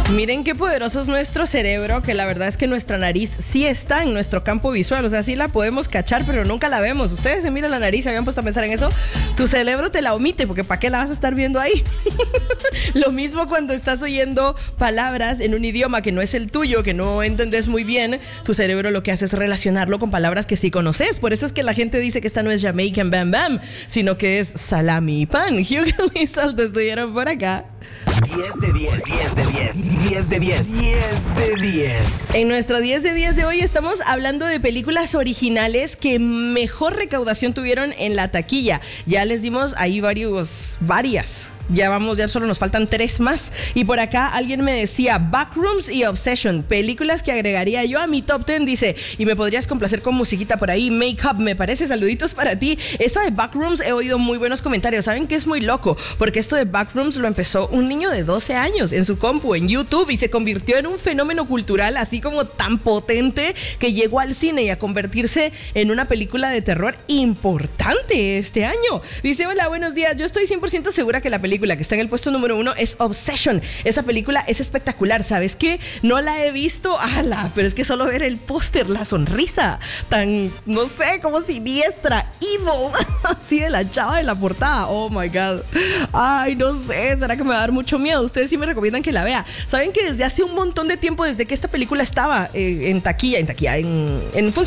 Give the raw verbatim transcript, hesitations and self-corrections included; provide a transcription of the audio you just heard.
Miren qué poderoso es nuestro cerebro, que la verdad es que nuestra nariz sí está en nuestro campo visual, o sea, sí la podemos cachar, pero nunca la vemos. Ustedes se miran la nariz, ¿se habían puesto a pensar en eso? Tu cerebro te la omite, porque ¿para qué la vas a estar viendo ahí? Lo mismo cuando estás oyendo palabras en un idioma que no es el tuyo, que no entendés muy bien, tu cerebro lo que hace es relacionarlo con palabras que sí conoces. Por eso es que la gente dice que esta no es Jamaican Bam Bam, sino que es salami y pan. Hugo y Sal te estuvieron por acá. diez de diez, diez de diez, diez de diez, diez de diez. En nuestro diez de diez de hoy estamos hablando de películas originales que mejor recaudación tuvieron en la taquilla. Ya les dimos ahí varios, varias. Ya vamos, ya solo nos faltan tres más. Y por acá alguien me decía Backrooms y Obsession, películas que agregaría yo a mi top diez, dice, y me podrías complacer con musiquita por ahí. Make Up, me parece, saluditos para ti. Esta de Backrooms he oído muy buenos comentarios. ¿Saben qué es muy loco? Porque esto de Backrooms lo empezó un niño de doce años en su compu, en YouTube, y se convirtió en un fenómeno cultural así como tan potente que llegó al cine y a convertirse en una película de terror importante este año. Dice, hola, buenos días, yo estoy cien por ciento segura que la película que está en el puesto número uno es Obsession. Esa película es espectacular. ¿Sabes qué? No la he visto, ala, pero es que solo ver el póster, la sonrisa tan, no sé, como siniestra, evil, así de la chava de la portada. Oh my God. Ay, no sé, será que me va a dar mucho miedo. Ustedes sí me recomiendan que la vea. Saben que desde hace un montón de tiempo, desde que esta película estaba eh, en taquilla, en taquilla, en, en